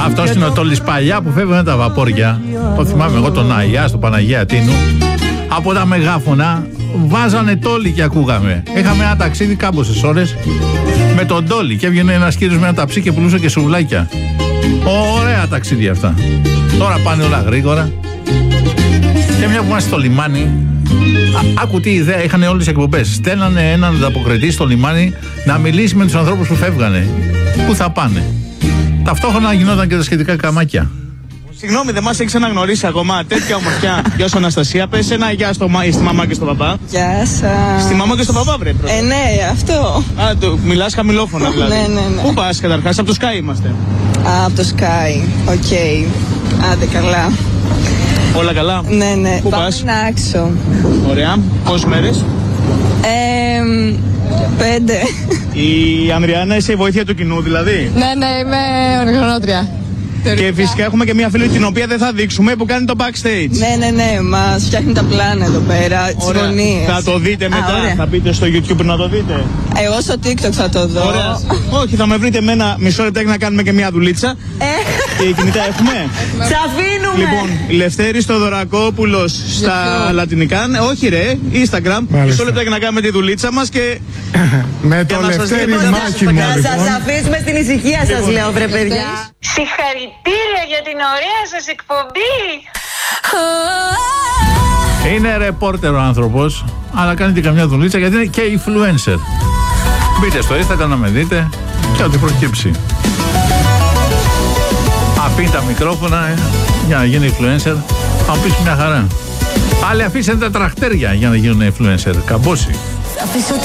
Αυτός είναι ο Τόλης παλιά που φεύγανε τα βαπόρια. Το θυμάμαι εγώ τον Αγιά, στο Παναγία Τίνου. Από τα μεγάφωνα βάζανε Τόλι και ακούγαμε. Είχαμε ένα ταξίδι κάμποσες ώρες με τον Τόλι και έβγαινε ένας κύριος με ένα ταψί και πουλούσε και σουβλάκια. Ωραία ταξίδια αυτά. Τώρα πάνε όλα γρήγορα. Και μια που είμαστε στο λιμάνι, άκου τι ιδέα είχαν όλες τις εκπομπές. Στέλνανε έναν ανταποκριτή στο λιμάνι να μιλήσει με τους ανθρώπους που φεύγανε. Πού θα πάνε. Ταυτόχρονα γινόταν και τα σχετικά καμάκια. Συγγνώμη, δεν μας έχεις αναγνωρίσει ακόμα. Τέτοια ομορφιά. Γεια σου Αναστασία. Πες ένα γεια στη μαμά και στον παπά. Γεια σας. Στη μαμά και στον παπά, βρε. Ναι, αυτό. Μιλάς χαμηλόφωνα δηλαδή. Ναι. Πού πας καταρχάς, από το Sky είμαστε. Από το Sky. Οκ. Άντε καλά. Όλα καλά. Ναι. Πού πάμε πας? να άξω. Ωραία. Πόσες μέρες? 5. Η Ανδριάννα είσαι η βοήθεια του κοινού δηλαδή. Ναι, είμαι οργανώτρια. Και φυσικά έχουμε και μια φίλη την οποία δεν θα δείξουμε που κάνει το backstage. Ναι, μας φτιάχνει τα πλάνα εδώ πέρα, τις γωνίες. Θα το δείτε μετά, ωραία. θα μπείτε στο YouTube να το δείτε. Εγώ στο TikTok θα το δω. Ωραία. Όχι, θα με βρείτε με ένα μισό λεπτάκι να κάνουμε και μια δουλίτσα. Και κινητά έχουμε. Σ' αφήνουμε. Λοιπόν, Λευτέρης Θοδωρακόπουλος στα λατινικά. Όχι ρε, Instagram. Μισό λεπτάκι να κάνουμε τη δουλίτσα μας και... Με το Λευτέρη Μάχημο Να λοιπόν. σας αφήσουμε στην ησυχία σας λέω βρε παιδιά. Συγχαρητήρια για την ωραία σας εκπομπή. Είναι ρεπόρτερ ο άνθρωπος, αλλά κάνει και καμιά δουλίτσα γιατί είναι και influencer. Μπείτε στο Instagram να με δείτε και ό,τι προκύψει. Αφήνει τα μικρόφωνα για να γίνει influencer. Θα μου πεις μια χαρά. Άλλοι αφήσαν τα τραχτέρια για να γίνουν influencer. Καμπόσι.